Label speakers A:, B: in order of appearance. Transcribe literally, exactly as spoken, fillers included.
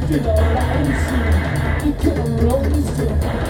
A: 知道来信，你可能容易失望。